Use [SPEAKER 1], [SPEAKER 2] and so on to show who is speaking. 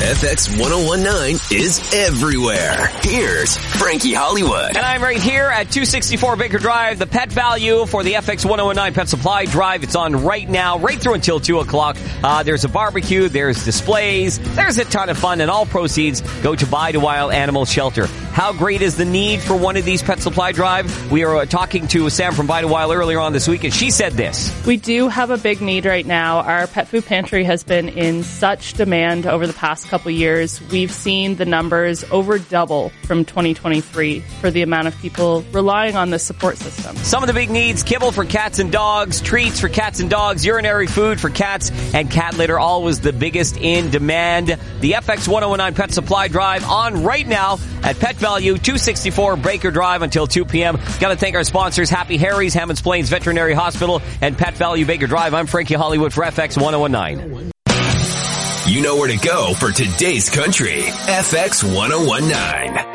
[SPEAKER 1] FX 1019 is everywhere. Here's Frankie Hollywood.
[SPEAKER 2] And I'm right here at 264 Baker Drive. The pet value for the FX 1019 Pet Supply Drive. It's on right now, right through until 2 o'clock. There's a barbecue, there's displays, there's a ton of fun, and all proceeds go to Buy to Wild Animal Shelter. How great is the need for one of these Pet Supply Drive? We are talking to Sam from Buy to Wild earlier on this week, and she said this.
[SPEAKER 3] We do have a big need right now. Our pet food pantry has been in such demand over the past couple years. We've seen the numbers over double from 2023 for the amount of people relying on this support system.
[SPEAKER 2] Some of the big needs: kibble for cats and dogs, treats for cats and dogs, urinary food for cats, and cat litter, always the biggest in demand. The FX 1019 Pet Supply Drive on right now at Pet Value, 264 Baker Drive until 2 p.m. Got to thank our sponsors, Happy Harry's, Hammonds Plains Veterinary Hospital, and Pet Value Baker Drive. I'm Frankie Hollywood for FX 1019.
[SPEAKER 1] You know where to go for today's country. FX 1019.